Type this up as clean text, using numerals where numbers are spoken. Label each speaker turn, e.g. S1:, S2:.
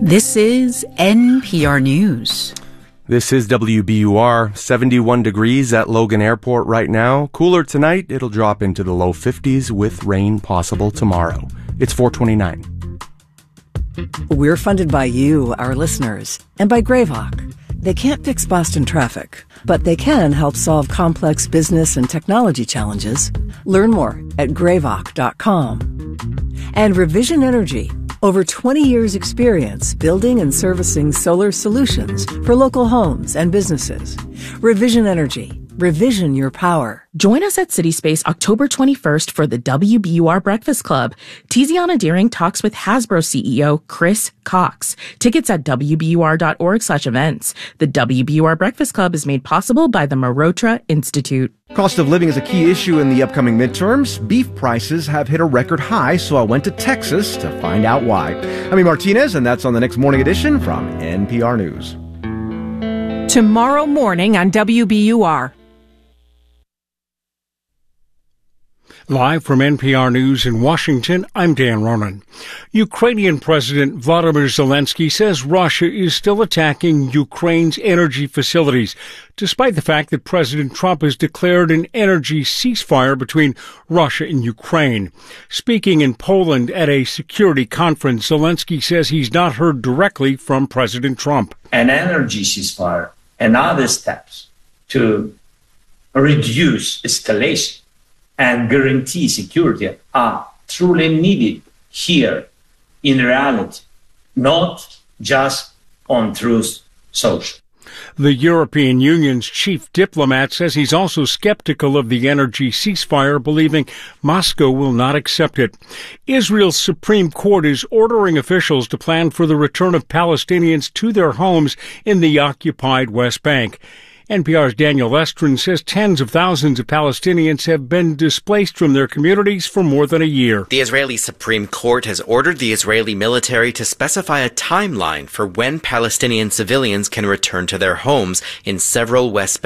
S1: This is NPR News.
S2: This is WBUR, 71 degrees at Logan Airport right now. Cooler tonight, it'll drop into the low 50s with rain possible tomorrow. It's 4:29.
S3: We're funded by you, our listeners, and by Greyvoc. They can't fix Boston traffic, but they can help solve complex business and technology challenges. Learn more at greyvoc.com. And Revision Energy. Over 20 years' experience building and servicing solar solutions for local homes and businesses. Revision Energy. Revision your power.
S4: Join us at CitySpace October 21st for the WBUR Breakfast Club. Tiziana Deering talks with Hasbro CEO Chris Cox. Tickets at WBUR.org/events. The WBUR Breakfast Club is made possible by the Marotra Institute.
S5: Cost of living is a key issue in the upcoming midterms. Beef prices have hit a record high, so I went to Texas to find out why. I'm Martinez, and that's on the next morning edition from NPR News.
S6: Tomorrow morning on WBUR.
S7: Live from NPR News in Washington, I'm Dan Ronan. Ukrainian President Vladimir Zelensky says Russia is still attacking Ukraine's energy facilities, despite the fact that President Trump has declared an energy ceasefire between Russia and Ukraine. Speaking in Poland at a security conference, Zelensky says he's not heard directly from President Trump.
S8: An energy ceasefire and other steps to reduce escalation and guarantee security are truly needed here in reality, not just on Truth Social.
S7: The European Union's chief diplomat says he's also skeptical of the energy ceasefire, believing Moscow will not accept it. Israel's Supreme Court is ordering officials to plan for the return of Palestinians to their homes in the occupied West Bank. NPR's Daniel Estrin says tens of thousands of Palestinians have been displaced from their communities for more than a year.
S9: The Israeli Supreme Court has ordered the Israeli military to specify a timeline for when Palestinian civilians can return to their homes in several West Bank